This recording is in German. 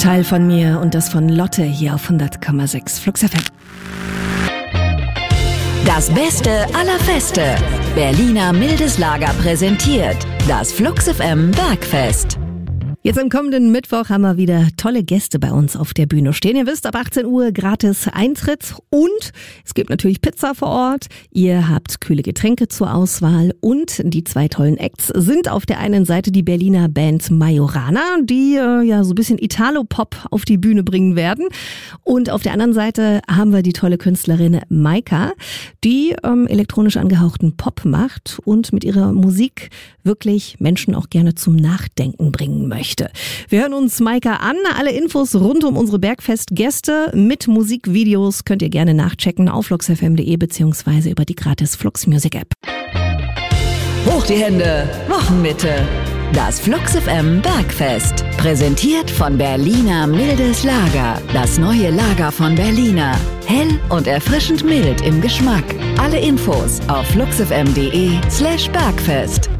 Teil von mir und das von Lotte hier auf 100,6 Flux FM. Das Beste aller Feste. Berliner Mildes Lager präsentiert das Flux FM Bergfest. Jetzt am kommenden Mittwoch haben wir wieder tolle Gäste bei uns auf der Bühne stehen. Ihr wisst, ab 18 Uhr gratis Eintritt und es gibt natürlich Pizza vor Ort. Ihr habt kühle Getränke zur Auswahl und die zwei tollen Acts sind auf der einen Seite die Berliner Band Majorana, die so ein bisschen Italo-Pop auf die Bühne bringen werden. Und auf der anderen Seite haben wir die tolle Künstlerin Maika, die elektronisch angehauchten Pop macht und mit ihrer Musik wirklich Menschen auch gerne zum Nachdenken bringen möchte. Wir hören uns Maika an. Alle Infos rund um unsere Bergfest-Gäste mit Musikvideos könnt ihr gerne nachchecken auf fluxfm.de bzw. über die gratis Flux Music App. Hoch die Hände, Wochenmitte. Das Flux FM Bergfest. Präsentiert von Berliner Mildes Lager. Das neue Lager von Berliner. Hell und erfrischend mild im Geschmack. Alle Infos auf fluxfm.de/Bergfest.